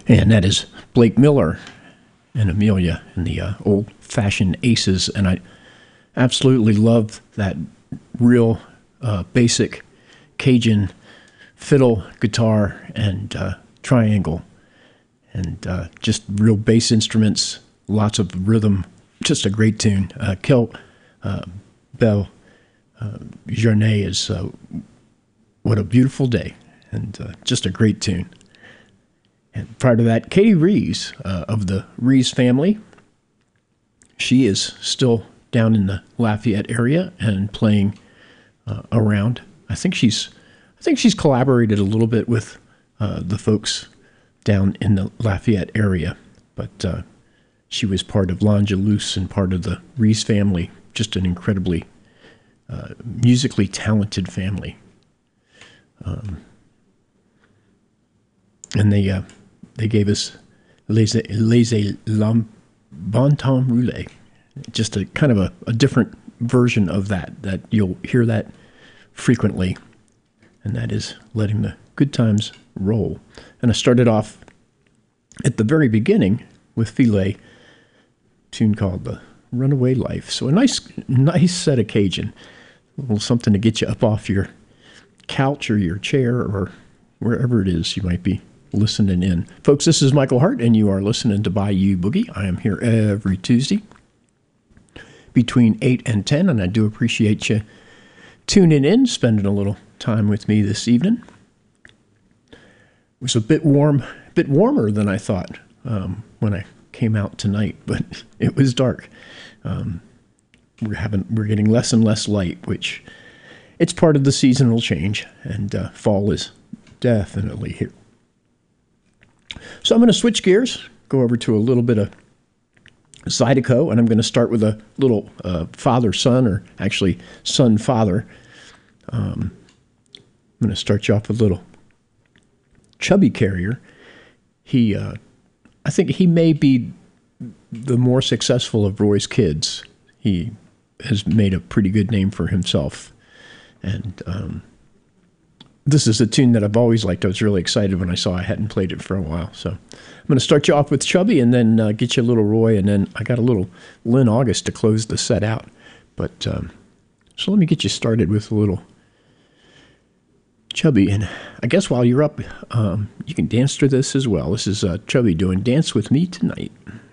And that is Blake Miller and Amelia and the old-fashioned Aces. And I absolutely love that real basic Cajun fiddle, guitar, and triangle. And just real bass instruments, lots of rhythm, just a great tune. Quelle belle journée is what a beautiful day, and just a great tune. And prior to that, Katie Rees of the Rees family. She is still down in the Lafayette area and playing around. I think she's collaborated a little bit with the folks down in the Lafayette area, but she was part of L'Angelus and part of the Rees family. Just an incredibly musically talented family. And they gave us Les Bon Temps Roulé, just a kind of a different version of that you'll hear that frequently, and that is letting the good times roll. And I started off at the very beginning with Filet, tune called The Runaway Life. So a nice set of Cajun, a little something to get you up off your couch or your chair or wherever it is you might be listening in. Folks, this is Michael Hart, and you are listening to Bayou Boogie. I am here every Tuesday between 8 and 10, and I do appreciate you tuning in, spending a little time with me this evening. It was a bit warmer than I thought when I came out tonight, but it was dark. We're getting less and less light, which it's part of the seasonal change, and fall is definitely here. So I'm going to switch gears, go over to a little bit of Zydeco, and I'm going to start with a little father-son, or actually son-father. I'm going to start you off with a little Chubby Carrier. I think he may be the more successful of Roy's kids. He has made a pretty good name for himself. And this is a tune that I've always liked. I was really excited when I saw I hadn't played it for a while. So I'm going to start you off with Chubby and then get you a little Roy. And then I got a little Lynn August to close the set out. But so let me get you started with a little Chubby. And I guess while you're up, you can dance to this as well. This is Chubby doing Dance With Me Tonight.